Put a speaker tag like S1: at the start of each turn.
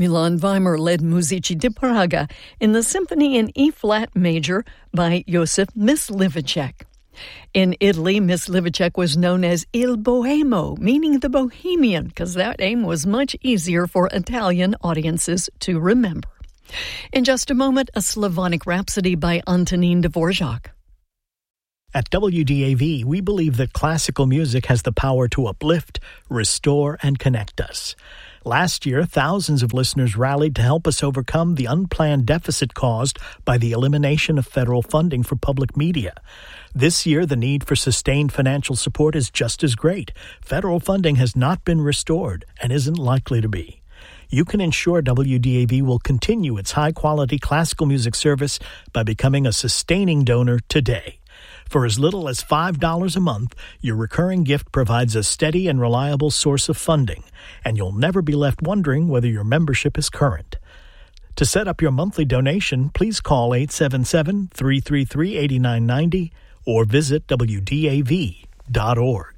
S1: Milan Weimer led Musici di Praga in the Symphony in E-flat major by Josef Myslivacek. In Italy, Myslivacek was known as Il Bohemo, meaning the Bohemian, because that name was much easier for Italian audiences to remember. In just a moment, a Slavonic Rhapsody by Antonin Dvorak.
S2: At WDAV, we believe that classical music has the power to uplift, restore, and connect us. Last year, thousands of listeners rallied to help us overcome the unplanned deficit caused by the elimination of federal funding for public media. This year, the need for sustained financial support is just as great. Federal funding has not been restored and isn't likely to be. You can ensure WDAV will continue its high-quality classical music service by becoming a sustaining donor today. For as little as $5 a month, your recurring gift provides a steady and reliable source of funding, and you'll never be left wondering whether your membership is current. To set up your monthly donation, please call 877-333-8990 or visit WDAV.org.